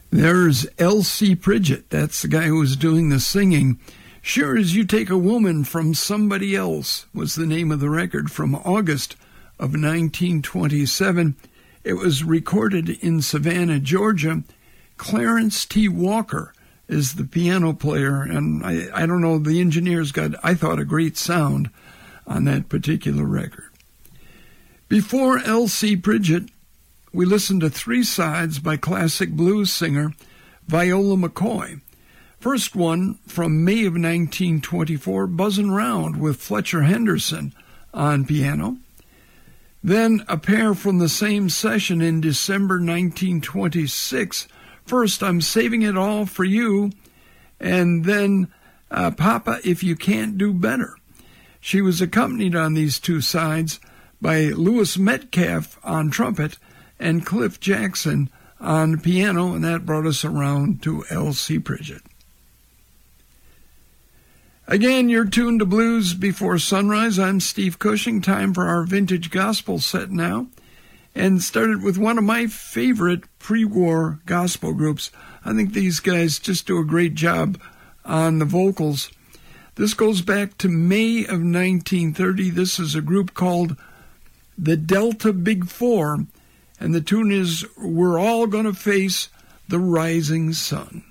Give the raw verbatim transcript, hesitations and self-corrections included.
There's Elsie Pridgett. That's the guy who was doing the singing. Sure as You Take a Woman from Somebody Else was the name of the record from August of nineteen twenty-seven. It was recorded in Savannah, Georgia. Clarence T. Walker is the piano player, and I, I don't know, the engineers got, I thought, a great sound on that particular record. Before Elsie Pridgett, we listened to three sides by classic blues singer Viola McCoy. First one from May of nineteen twenty-four, Buzzin' Round with Fletcher Henderson on piano. Then a pair from the same session in December nineteen twenty-six. First, I'm Saving It All for You, and then uh, Papa, If You Can't Do Better. She was accompanied on these two sides by Lewis Metcalf on trumpet and Cliff Jackson on piano, and that brought us around to Elsie Pridgett. Again, you're tuned to Blues Before Sunrise. I'm Steve Cushing. Time for our vintage gospel set now. And started with one of my favorite pre-war gospel groups. I think these guys just do a great job on the vocals. This goes back to May of nineteen thirty. This is a group called the Delta Big Four, and the tune is We're All Gonna Face the Rising Sun.